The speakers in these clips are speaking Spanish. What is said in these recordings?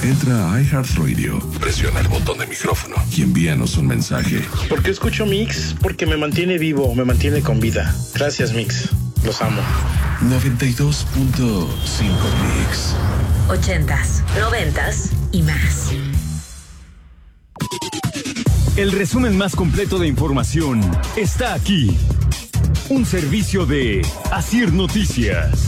Entra a iHeartRadio, presiona el botón de micrófono y envíanos un mensaje. ¿Por qué escucho Mix? Porque me mantiene vivo, me mantiene con vida. Gracias, Mix. Los amo. 92.5 Mix. 80s, 90s y más. El resumen más completo de información está aquí. Un servicio de Asir Noticias.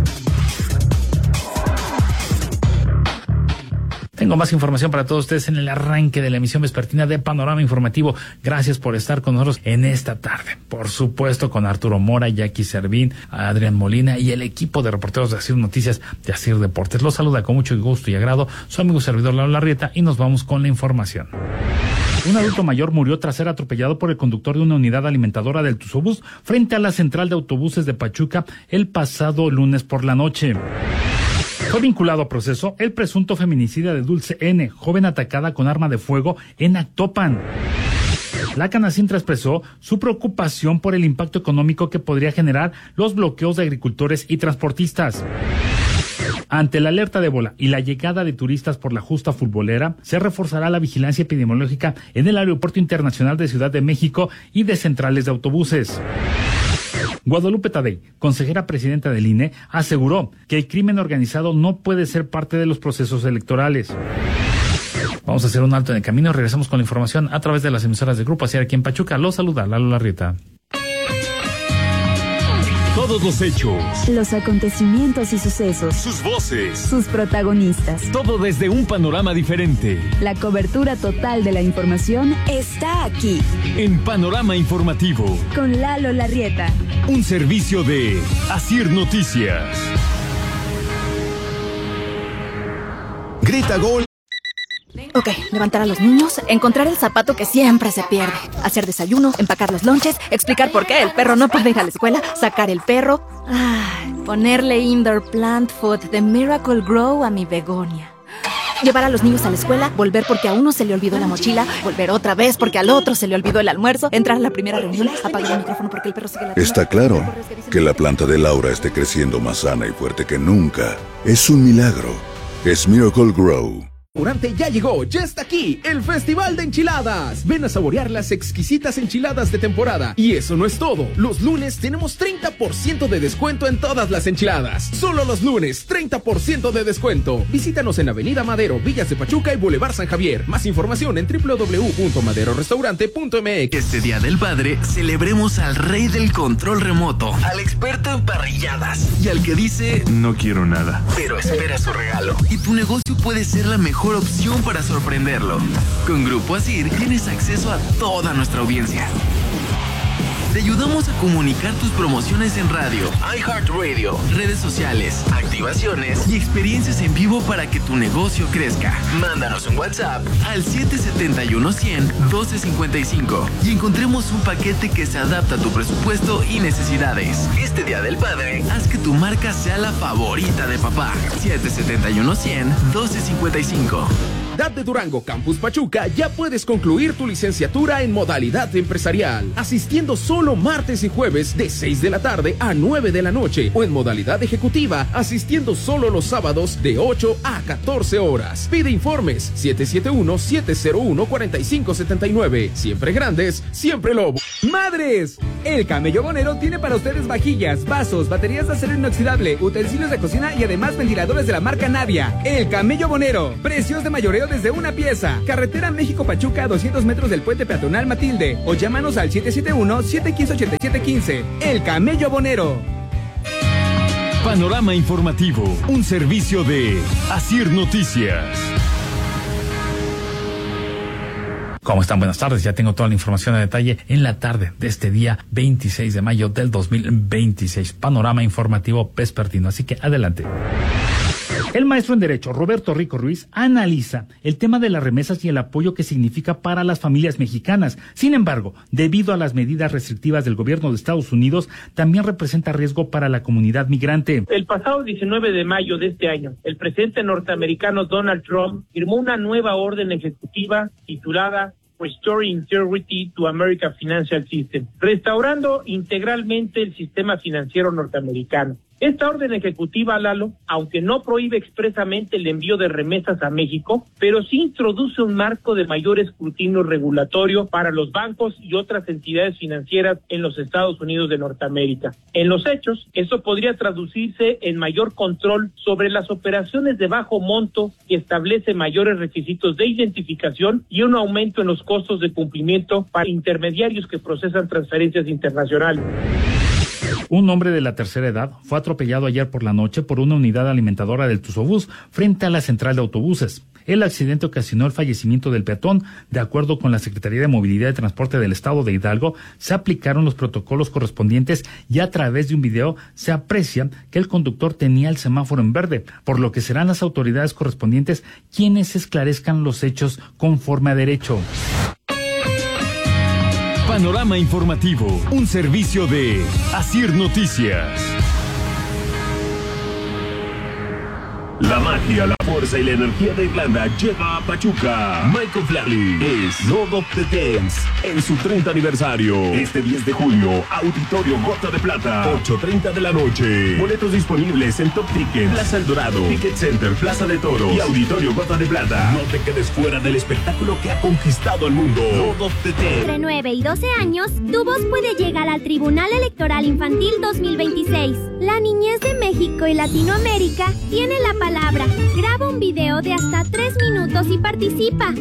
Tengo más información para todos ustedes en el arranque de la emisión vespertina de Panorama Informativo. Gracias por estar con nosotros en esta tarde. Por supuesto, con Arturo Mora, Jackie Servín, Adrián Molina y el equipo de reporteros de Asir Noticias de Asir Deportes. Los saluda con mucho gusto y agrado su amigo servidor Lalo Larrieta y nos vamos con la información. Un adulto mayor murió tras ser atropellado por el conductor de una unidad alimentadora del Tuzobús frente a la central de autobuses de Pachuca el pasado lunes por la noche. Fue vinculado a proceso el presunto feminicida de Dulce N., joven atacada con arma de fuego en Actopan. La Canacintra expresó su preocupación por el impacto económico que podría generar los bloqueos de agricultores y transportistas. Ante la alerta de ébola y la llegada de turistas por la justa futbolera, se reforzará la vigilancia epidemiológica en el Aeropuerto Internacional de Ciudad de México y de centrales de autobuses. Guadalupe Tadei, consejera presidenta del INE, aseguró que el crimen organizado no puede ser parte de los procesos electorales. Vamos a hacer un alto en el camino y regresamos con la información a través de las emisoras de Grupo Asir aquí en Pachuca. Los saluda Lalo Larrieta. Todos los hechos, los acontecimientos y sucesos, sus voces, sus protagonistas. Todo desde un panorama diferente. La cobertura total de la información está aquí. En Panorama Informativo. Con Lalo Larrieta. Un servicio de Asir Noticias. Grita gol. Ok, levantar a los niños, encontrar el zapato que siempre se pierde, hacer desayuno, empacar los lonches, explicar por qué el perro no puede ir a la escuela, sacar el perro, ponerle indoor plant food de Miracle Grow a mi begonia. Llevar a los niños a la escuela, volver porque a uno se le olvidó la mochila, volver otra vez porque al otro se le olvidó el almuerzo, entrar a la primera reunión, apagar el micrófono porque el perro sigue la... Está claro que la planta de Laura esté creciendo más sana y fuerte que nunca. Es un milagro. Es Miracle Grow. Ya llegó, ya está aquí, el Festival de Enchiladas. Ven a saborear las exquisitas enchiladas de temporada. Y eso no es todo. Los lunes tenemos 30% de descuento en todas las enchiladas. Solo los lunes, 30% de descuento. Visítanos en Avenida Madero, Villas de Pachuca y Boulevard San Javier. Más información en www.maderorestaurante.mx. Este Día del Padre, celebremos al rey del control remoto, al experto en parrilladas y al que dice, no quiero nada, pero espera su regalo. Y tu negocio puede ser la mejor opción para sorprenderlo. Con Grupo Asir tienes acceso a toda nuestra audiencia. Te ayudamos a comunicar tus promociones en radio, iHeartRadio, redes sociales, activaciones y experiencias en vivo para que tu negocio crezca. Mándanos un WhatsApp al 771-100-1255 y encontremos un paquete que se adapta a tu presupuesto y necesidades. Este Día del Padre, haz que tu marca sea la favorita de papá. 771-100-1255. DAP de Durango Campus Pachuca ya puedes concluir tu licenciatura en modalidad empresarial, asistiendo solo martes y jueves de 6 de la tarde a 9 de la noche, o en modalidad ejecutiva, asistiendo solo los sábados de 8 a 14 horas. Pide informes 771-701-4579. Siempre grandes, siempre Lobo. ¡Madres! El Camello Bonero tiene para ustedes vajillas, vasos, baterías de acero inoxidable, utensilios de cocina y además ventiladores de la marca Navia. El Camello Bonero. Precios de mayoreo desde una pieza. Carretera México-Pachuca a 200 metros del puente peatonal Matilde. O llámanos al 771-715-8715. El Camello Bonero. Panorama Informativo. Un servicio de Asir Noticias. ¿Cómo están? Buenas tardes. Ya tengo toda la información a detalle en la tarde de este día 26 de mayo del 2026. Panorama Informativo vespertino. Así que adelante. El maestro en Derecho, Roberto Rico Ruiz, analiza el tema de las remesas y el apoyo que significa para las familias mexicanas. Sin embargo, debido a las medidas restrictivas del gobierno de Estados Unidos, también representa riesgo para la comunidad migrante. El pasado 19 de mayo de este año, el presidente norteamericano Donald Trump firmó una nueva orden ejecutiva titulada Restoring Integrity to American Financial System, restaurando integralmente el sistema financiero norteamericano. Esta orden ejecutiva, Lalo, aunque no prohíbe expresamente el envío de remesas a México, pero sí introduce un marco de mayor escrutinio regulatorio para los bancos y otras entidades financieras en los Estados Unidos de Norteamérica. En los hechos, eso podría traducirse en mayor control sobre las operaciones de bajo monto y establece mayores requisitos de identificación y un aumento en los costos de cumplimiento para intermediarios que procesan transferencias internacionales. Un hombre de la tercera edad fue atropellado ayer por la noche por una unidad alimentadora del Tuzobús frente a la central de autobuses. El accidente ocasionó el fallecimiento del peatón. De acuerdo con la Secretaría de Movilidad y Transporte del Estado de Hidalgo, se aplicaron los protocolos correspondientes y a través de un video se aprecia que el conductor tenía el semáforo en verde, por lo que serán las autoridades correspondientes quienes esclarezcan los hechos conforme a derecho. Panorama informativo, un servicio de Asir Noticias. La magia, la fuerza y la energía de Irlanda llega a Pachuca. Michael Flatley es Lord of the Dance en su 30 aniversario. Este 10 de julio, Auditorio Gota de Plata, 8:30 de la noche. Boletos disponibles en Top Ticket, Plaza El Dorado, Ticket Center, Plaza de Toros y Auditorio Gota de Plata. No te quedes fuera del espectáculo que ha conquistado el mundo. Lord of the Dance. Entre 9 y 12 años, tu voz puede llegar al Tribunal Electoral Infantil 2026. La niñez de México y Latinoamérica tiene la palabra. Graba un video de hasta 3 minutos y participa.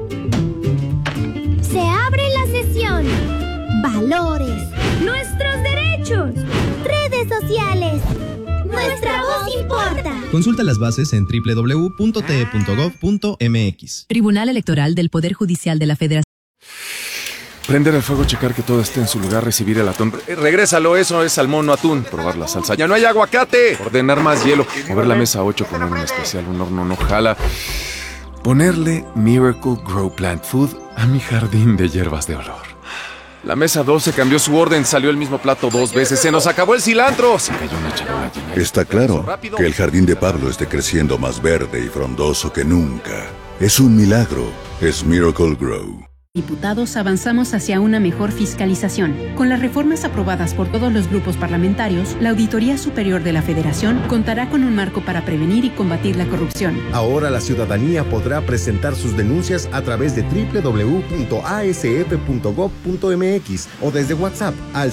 Se abre la sesión. Valores. Nuestros derechos. Redes sociales. Nuestra voz importa. Consulta las bases en www.te.gov.mx. Tribunal Electoral del Poder Judicial de la Federación. Prender el fuego, checar que todo esté en su lugar, recibir el atún. Regrésalo, eso es salmón, no atún. Probar la salsa. ¡Ya no hay aguacate! Ordenar más hielo. Mover la mesa 8 con un especial, un horno no jala. Ponerle Miracle Grow Plant Food a mi jardín de hierbas de olor. La mesa 12 cambió su orden, salió el mismo plato 2 veces. ¡Se nos acabó el cilantro! Se cayó una charola llena. Está claro que el jardín de Pablo esté creciendo más verde y frondoso que nunca. Es un milagro. Es Miracle Grow. Diputados, avanzamos hacia una mejor fiscalización. Con las reformas aprobadas por todos los grupos parlamentarios, la Auditoría Superior de la Federación contará con un marco para prevenir y combatir la corrupción. Ahora la ciudadanía podrá presentar sus denuncias a través de www.asf.gov.mx o desde WhatsApp al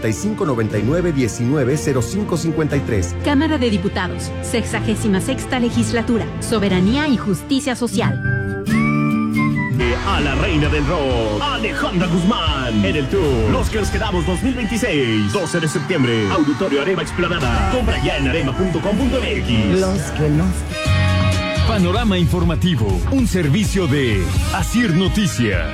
5599-190553. Cámara de Diputados, 66ª Legislatura, Soberanía y Justicia Social. A la reina del rock, Alejandra Guzmán, en el tour Los que nos quedamos 2026, 12 de septiembre, Auditorio Arema Explanada. Compra ya en arema.com.mx. Los que nos... Panorama informativo, un servicio de Asir Noticias.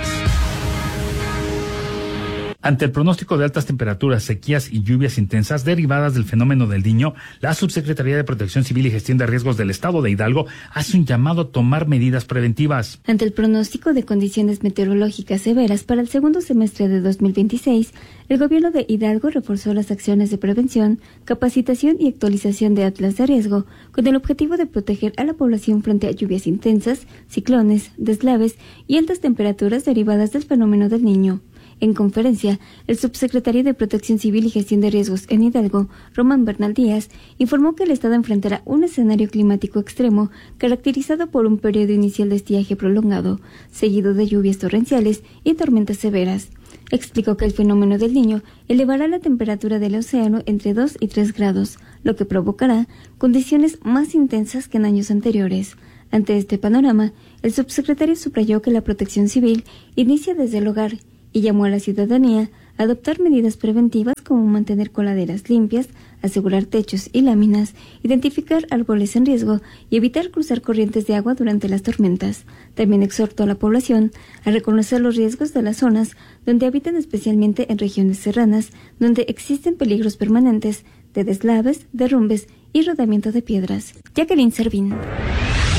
Ante el pronóstico de altas temperaturas, sequías y lluvias intensas derivadas del fenómeno del Niño, la Subsecretaría de Protección Civil y Gestión de Riesgos del Estado de Hidalgo hace un llamado a tomar medidas preventivas. Ante el pronóstico de condiciones meteorológicas severas para el segundo semestre de 2026, el gobierno de Hidalgo reforzó las acciones de prevención, capacitación y actualización de atlas de riesgo, con el objetivo de proteger a la población frente a lluvias intensas, ciclones, deslaves y altas temperaturas derivadas del fenómeno del Niño. En conferencia, el subsecretario de Protección Civil y Gestión de Riesgos en Hidalgo, Román Bernal Díaz, informó que el Estado enfrentará un escenario climático extremo caracterizado por un periodo inicial de estiaje prolongado, seguido de lluvias torrenciales y tormentas severas. Explicó que el fenómeno del Niño elevará la temperatura del océano entre 2 y 3 grados, lo que provocará condiciones más intensas que en años anteriores. Ante este panorama, el subsecretario subrayó que la protección civil inicia desde el hogar y llamó a la ciudadanía a adoptar medidas preventivas como mantener coladeras limpias, asegurar techos y láminas, identificar árboles en riesgo y evitar cruzar corrientes de agua durante las tormentas. También exhortó a la población a reconocer los riesgos de las zonas donde habitan, especialmente en regiones serranas, donde existen peligros permanentes de deslaves, derrumbes y rodamiento de piedras. Jacqueline Servín.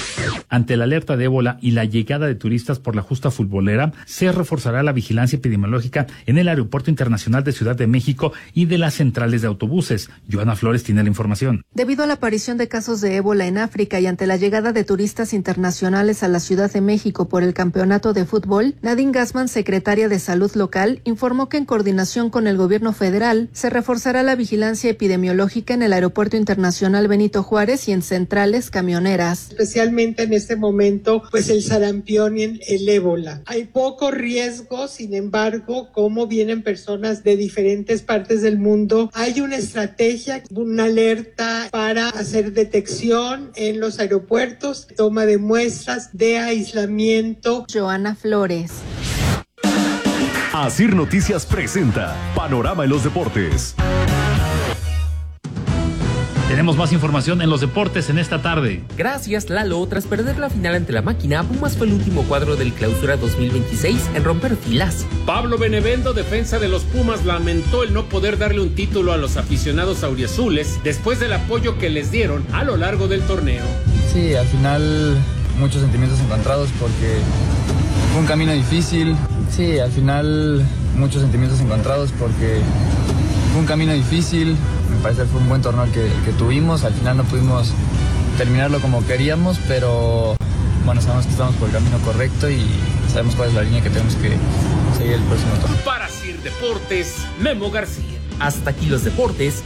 Ante la alerta de ébola y la llegada de turistas por la justa futbolera, se reforzará la vigilancia epidemiológica en el Aeropuerto Internacional de Ciudad de México y de las centrales de autobuses. Joana Flores tiene la información. Debido a la aparición de casos de ébola en África y ante la llegada de turistas internacionales a la Ciudad de México por el campeonato de fútbol, Nadine Gassman, secretaria de Salud local, informó que en coordinación con el gobierno federal se reforzará la vigilancia epidemiológica en el Aeropuerto Internacional Benito Juárez y en centrales camioneras. Especialmente en este momento, pues el sarampión y el ébola. Hay poco riesgo, sin embargo, como vienen personas de diferentes partes del mundo, hay una estrategia, una alerta para hacer detección en los aeropuertos, toma de muestras de aislamiento. Joana Flores. Asir Noticias presenta Panorama en los Deportes. Tenemos más información en los deportes en esta tarde. Gracias, Lalo. Tras perder la final ante la Máquina, Pumas fue el último cuadro del Clausura 2026 en romper filas. Pablo Benevendo, defensa de los Pumas, lamentó el no poder darle un título a los aficionados auriazules después del apoyo que les dieron a lo largo del torneo. Sí, al final muchos sentimientos encontrados porque fue un camino difícil. Sí, al final muchos sentimientos encontrados porque fue un camino difícil. Me parece que fue un buen torneo el que tuvimos. Al final no pudimos terminarlo como queríamos, pero bueno, sabemos que estamos por el camino correcto y sabemos cuál es la línea que tenemos que seguir el próximo torneo. Para Asir Deportes, Memo García. Hasta aquí los deportes.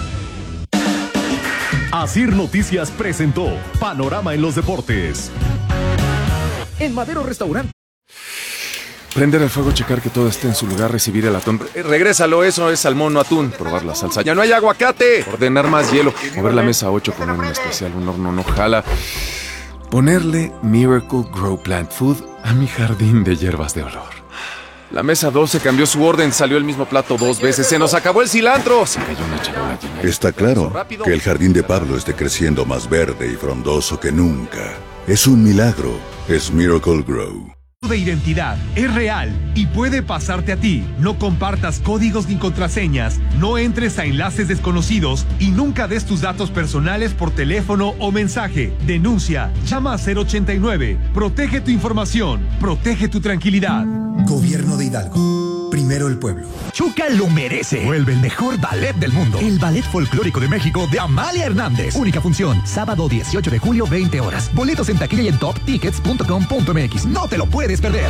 Asir Noticias presentó Panorama en los Deportes. En Madero Restaurante. Prender el fuego, checar que todo esté en su lugar, recibir el atún. Regrésalo, eso es salmón, no atún. Probar la salsa. ¡Ya no hay aguacate! Ordenar más hielo. Mover la mesa 8, poner un especial, un horno no jala. Ponerle Miracle Grow Plant Food a mi jardín de hierbas de olor. La mesa 12 cambió su orden, salió el mismo plato 2 veces. ¡Se nos acabó el cilantro! Se cayó una charola llena. Está claro que el jardín de Pablo esté creciendo más verde y frondoso que nunca. Es un milagro. Es Miracle Grow. De identidad es real y puede pasarte a ti. No compartas códigos ni contraseñas, no entres a enlaces desconocidos y nunca des tus datos personales por teléfono o mensaje. Denuncia, llama a 089. Protege tu información, protege tu tranquilidad. Gobierno de Hidalgo. Primero el pueblo. Chuca lo merece. Vuelve el mejor ballet del mundo. El Ballet Folclórico de México de Amalia Hernández. Única función, sábado 18 de julio, 20 horas. Boletos en taquilla y en toptickets.com.mx. No te lo puedes perder.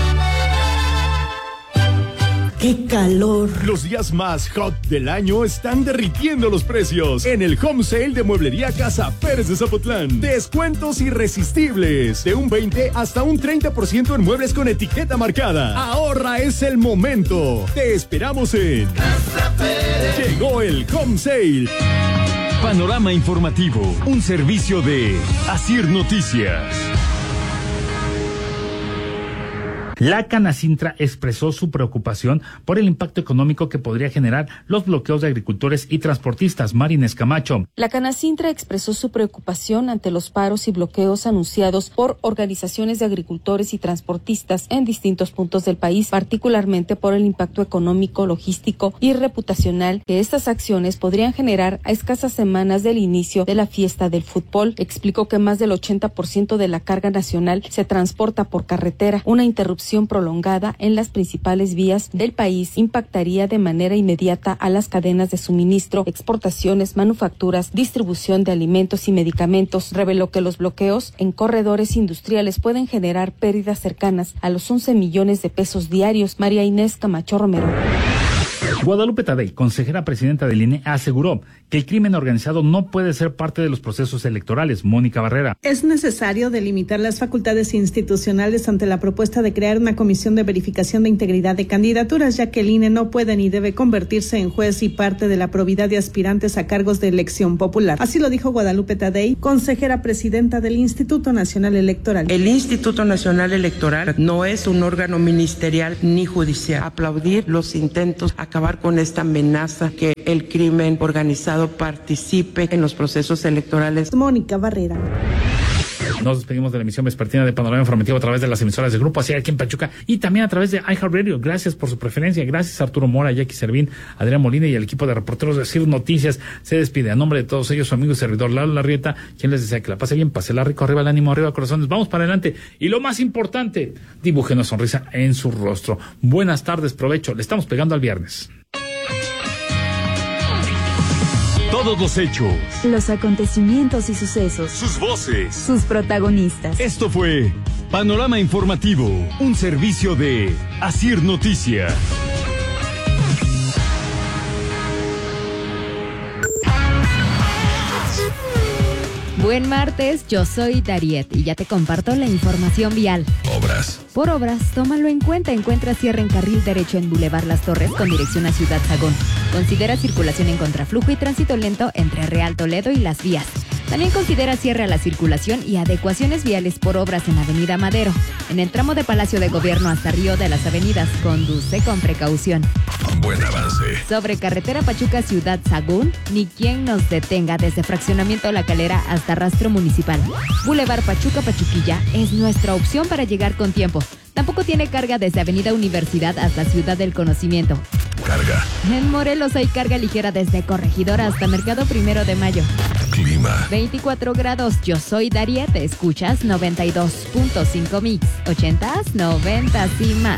¡Qué calor! Los días más hot del año están derritiendo los precios en el home sale de Mueblería Casa Pérez de Zapotlán. Descuentos irresistibles de un 20 hasta un 30% en muebles con etiqueta marcada. Ahorra, es el momento. Te esperamos en Casa Pérez. Llegó el home sale. Panorama informativo, un servicio de Asir Noticias. La Canacintra expresó su preocupación por el impacto económico que podría generar los bloqueos de agricultores y transportistas. Marines Camacho. La Canacintra expresó su preocupación ante los paros y bloqueos anunciados por organizaciones de agricultores y transportistas en distintos puntos del país, particularmente por el impacto económico, logístico y reputacional que estas acciones podrían generar a escasas semanas del inicio de la fiesta del fútbol. Explicó que más del 80% de la carga nacional se transporta por carretera. Una interrupción prolongada en las principales vías del país impactaría de manera inmediata a las cadenas de suministro, exportaciones, manufacturas, distribución de alimentos y medicamentos. Reveló que los bloqueos en corredores industriales pueden generar pérdidas cercanas a los 11 millones de pesos diarios. María Inés Camacho Romero. Guadalupe Tadei, consejera presidenta del INE, aseguró que el crimen organizado no puede ser parte de los procesos electorales. Mónica Barrera. Es necesario delimitar las facultades institucionales ante la propuesta de crear una comisión de verificación de integridad de candidaturas, ya que el INE no puede ni debe convertirse en juez y parte de la probidad de aspirantes a cargos de elección popular. Así lo dijo Guadalupe Tadei, consejera presidenta del Instituto Nacional Electoral. El Instituto Nacional Electoral no es un órgano ministerial ni judicial. Aplaudir los intentos, acabar con esta amenaza que el crimen organizado participe en los procesos electorales. Mónica Barrera. Nos despedimos de la emisión vespertina de Panorama Informativo a través de las emisoras del Grupo Así aquí en Pachuca y también a través de iHeartRadio. Gracias por su preferencia. Gracias Arturo Mora, Jackie Servín, Adrián Molina y el equipo de reporteros de Asir Noticias. Se despide a nombre de todos ellos su amigo y servidor Lalo Larrieta, quien les desea que la pase bien, pásela rico, arriba el ánimo, arriba corazones. Vamos para adelante. Y lo más importante, dibuje una sonrisa en su rostro. Buenas tardes, provecho. Le estamos pegando al viernes. Todos los hechos, los acontecimientos y sucesos, sus voces, sus protagonistas. Esto fue Panorama Informativo, un servicio de Asir Noticias. Buen martes, yo soy Dariet y ya te comparto la información vial. Obras. Por obras, tómalo en cuenta. Encuentra cierre en carril derecho en Boulevard Las Torres con dirección a Ciudad Sagún. Considera circulación en contraflujo y tránsito lento entre Real Toledo y Las Vías. También considera cierre a la circulación y adecuaciones viales por obras en Avenida Madero. En el tramo de Palacio de Gobierno hasta Río de las Avenidas, conduce con precaución. Buen avance. Sobre carretera Pachuca Ciudad Sagún, ni quien nos detenga desde Fraccionamiento La Calera hasta Rastro Municipal. Boulevard Pachuca Pachuquilla es nuestra opción para llegar con tiempo. Tampoco tiene carga desde Avenida Universidad hasta Ciudad del Conocimiento. Carga. En Morelos hay carga ligera desde Corregidora hasta Mercado 1 de Mayo. Clima. 24 grados. Yo soy Dariet. Escuchas 92.5 mix. 80s, 90s y más.